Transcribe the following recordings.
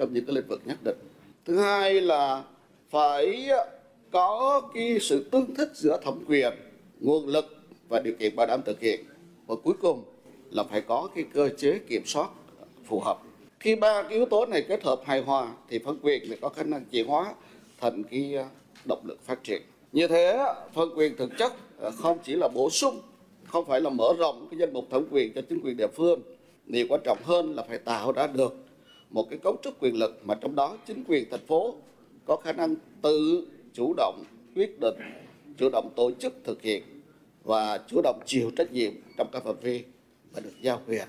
trong những cái lĩnh vực nhất định. Thứ hai là phải có cái sự tương thích giữa thẩm quyền, nguồn lực và điều kiện bảo đảm thực hiện. Và cuối cùng là phải có cái cơ chế kiểm soát phù hợp. Khi ba cái yếu tố này kết hợp hài hòa thì phân quyền mới có khả năng chuyển hóa thành cái động lực phát triển. Như thế, phân quyền thực chất không chỉ là bổ sung, không phải là mở rộng cái danh mục thẩm quyền cho chính quyền địa phương. Điều quan trọng hơn là phải tạo ra được một cái cấu trúc quyền lực mà trong đó chính quyền thành phố có khả năng tự chủ động quyết định, chủ động tổ chức thực hiện và chủ động chịu trách nhiệm trong các phạm vi mà được giao quyền.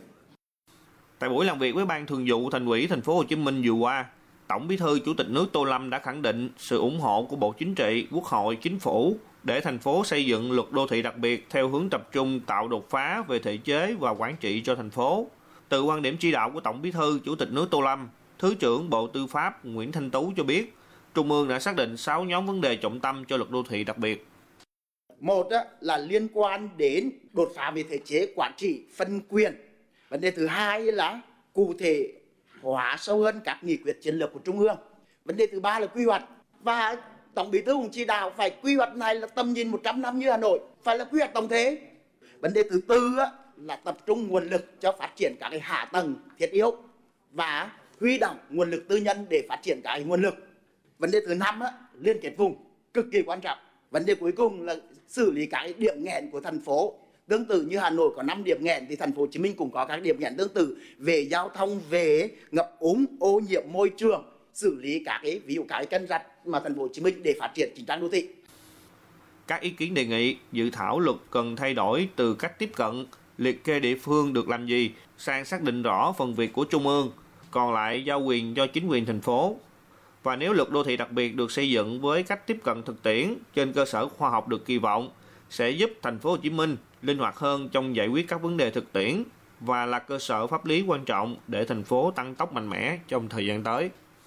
Tại buổi làm việc với Ban Thường vụ Thành ủy Thành phố Hồ Chí Minh vừa qua, Tổng Bí thư Chủ tịch nước Tô Lâm đã khẳng định sự ủng hộ của Bộ Chính trị, Quốc hội, Chính phủ để thành phố xây dựng luật đô thị đặc biệt theo hướng tập trung tạo đột phá về thể chế và quản trị cho thành phố. Từ quan điểm chỉ đạo của Tổng Bí thư Chủ tịch nước Tô Lâm, Thứ trưởng Bộ Tư pháp Nguyễn Thanh Tú cho biết, Trung ương đã xác định 6 nhóm vấn đề trọng tâm cho luật đô thị đặc biệt. Một là liên quan đến đột phá về thể chế, quản trị, phân quyền. Vấn đề thứ hai là cụ thể hóa sâu hơn các nghị quyết chiến lược của Trung ương. Vấn đề thứ ba là quy hoạch. Và Tổng Bí thư cũng chỉ đạo phải quy hoạch này là tầm nhìn 100 năm như Hà Nội, phải là quy hoạch tổng thể. Vấn đề thứ tư là tập trung nguồn lực cho phát triển các cái hạ tầng thiết yếu và huy động nguồn lực tư nhân để phát triển các cái nguồn lực. Vấn đề thứ năm liên kết vùng cực kỳ quan trọng. Vấn đề cuối cùng là xử lý các cái điểm nghẽn của thành phố. Tương tự như Hà Nội có 5 điểm nghẽn thì thành phố Hồ Chí Minh cũng có các điểm nghẽn tương tự về giao thông, về ngập úng, ô nhiễm môi trường, xử lý các cái ví dụ các cái kênh rạch mà thành phố Hồ Chí Minh để phát triển chỉnh trang đô thị. Các ý kiến đề nghị dự thảo luật cần thay đổi từ cách tiếp cận, liệt kê địa phương được làm gì sang xác định rõ phần việc của Trung ương, còn lại giao quyền cho chính quyền thành phố. Và nếu luật đô thị đặc biệt được xây dựng với cách tiếp cận thực tiễn trên cơ sở khoa học được kỳ vọng, sẽ giúp thành phố Hồ Chí Minh linh hoạt hơn trong giải quyết các vấn đề thực tiễn và là cơ sở pháp lý quan trọng để thành phố tăng tốc mạnh mẽ trong thời gian tới.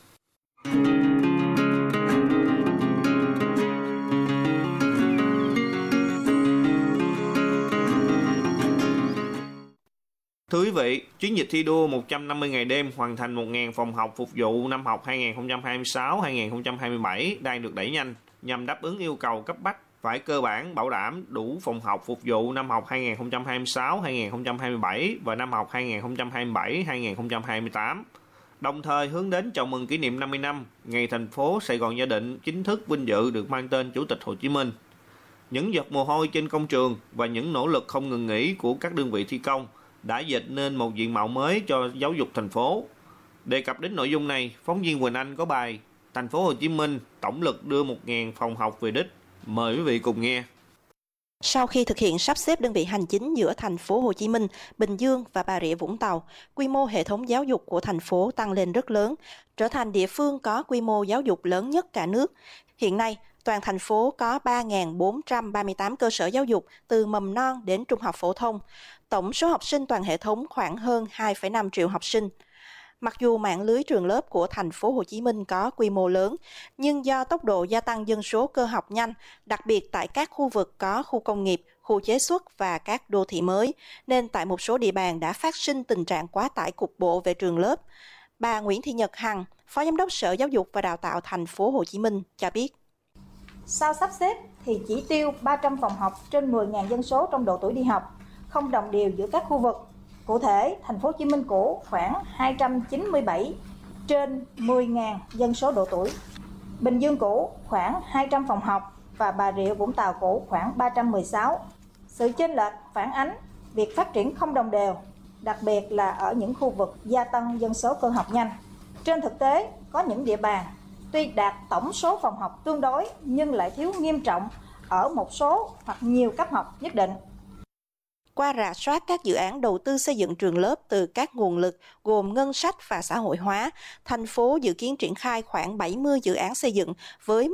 Thưa quý vị, chiến dịch thi đua 150 ngày đêm hoàn thành 1.000 phòng học phục vụ năm học 2026-2027 đang được đẩy nhanh nhằm đáp ứng yêu cầu cấp bách phải cơ bản bảo đảm đủ phòng học phục vụ năm học 2026-2027 và năm học 2027-2028. Đồng thời hướng đến chào mừng kỷ niệm 50 năm ngày thành phố Sài Gòn Gia Định chính thức vinh dự được mang tên Chủ tịch Hồ Chí Minh. Những giọt mồ hôi trên công trường và những nỗ lực không ngừng nghỉ của các đơn vị thi công đã dệt nên một diện mạo mới cho giáo dục thành phố. Đề cập đến nội dung này, phóng viên Quỳnh Anh có bài Thành phố Hồ Chí Minh tổng lực đưa 1.000 phòng học về đích. Mời quý vị cùng nghe. Sau khi thực hiện sắp xếp đơn vị hành chính giữa thành phố Hồ Chí Minh, Bình Dương và Bà Rịa Vũng Tàu, quy mô hệ thống giáo dục của thành phố tăng lên rất lớn, trở thành địa phương có quy mô giáo dục lớn nhất cả nước. Hiện nay, toàn thành phố có 3.438 cơ sở giáo dục từ mầm non đến trung học phổ thông. Tổng số học sinh toàn hệ thống khoảng hơn 2,5 triệu học sinh. Mặc dù mạng lưới trường lớp của thành phố Hồ Chí Minh có quy mô lớn, nhưng do tốc độ gia tăng dân số cơ học nhanh, đặc biệt tại các khu vực có khu công nghiệp, khu chế xuất và các đô thị mới, nên tại một số địa bàn đã phát sinh tình trạng quá tải cục bộ về trường lớp. Bà Nguyễn Thị Nhật Hằng, Phó Giám đốc Sở Giáo dục và Đào tạo thành phố Hồ Chí Minh cho biết. Sau sắp xếp thì chỉ tiêu 300 phòng học trên 10.000 dân số trong độ tuổi đi học, không đồng đều giữa các khu vực. Cụ thể, thành phố Hồ Chí Minh cũ khoảng 297 trên 10.000 dân số độ tuổi. Bình Dương cũ khoảng 200 phòng học và Bà Rịa Vũng Tàu cũ khoảng 316. Sự chênh lệch phản ánh việc phát triển không đồng đều, đặc biệt là ở những khu vực gia tăng dân số cơ học nhanh. Trên thực tế, có những địa bàn tuy đạt tổng số phòng học tương đối nhưng lại thiếu nghiêm trọng ở một số hoặc nhiều cấp học nhất định. Qua rà soát các dự án đầu tư xây dựng trường lớp từ các nguồn lực gồm ngân sách và xã hội hóa, thành phố dự kiến triển khai khoảng 70 dự án xây dựng với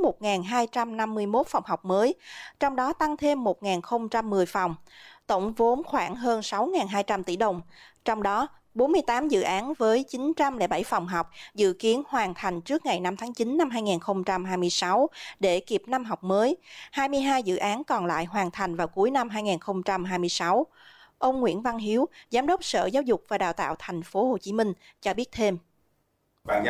1.251 phòng học mới, trong đó tăng thêm 1.010 phòng, tổng vốn khoảng hơn 6.200 tỷ đồng, trong đó 48 dự án với 907 phòng học dự kiến hoàn thành trước ngày 5 tháng 9 năm 2026 để kịp năm học mới. 22 dự án còn lại hoàn thành vào cuối năm 2026. Ông Nguyễn Văn Hiếu, Giám đốc Sở Giáo dục và Đào tạo thành phố Hồ Chí Minh cho biết thêm.